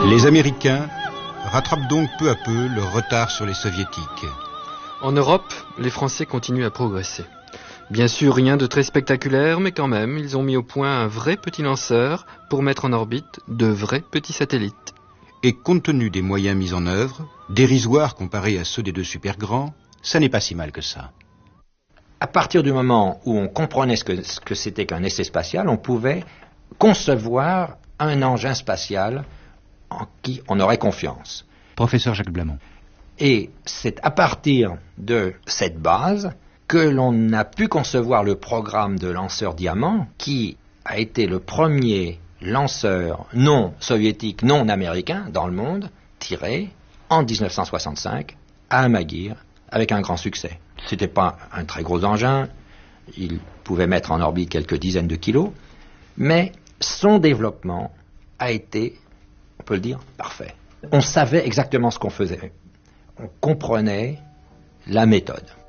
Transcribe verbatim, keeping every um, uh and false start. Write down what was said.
Les Américains rattrapent donc peu à peu leur retard sur les Soviétiques. En Europe, les Français continuent à progresser. Bien sûr, rien de très spectaculaire, mais quand même, ils ont mis au point un vrai petit lanceur pour mettre en orbite de vrais petits satellites. Et compte tenu des moyens mis en œuvre, dérisoires comparés à ceux des deux super grands, ça n'est pas si mal que ça. À partir du moment où on comprenait ce que, ce que c'était qu'un essai spatial, on pouvait concevoir un engin spatial en qui on aurait confiance. Professeur Jacques Blamont. Et c'est à partir de cette base que l'on a pu concevoir le programme de lanceur Diamant, qui a été le premier lanceur non soviétique, non américain dans le monde, tiré en dix-neuf cent soixante-cinq à Amaguir avec un grand succès. C'était pas un très gros engin, il pouvait mettre en orbite quelques dizaines de kilos, mais son développement a été, on peut le dire, parfait. On savait exactement ce qu'on faisait. On comprenait la méthode.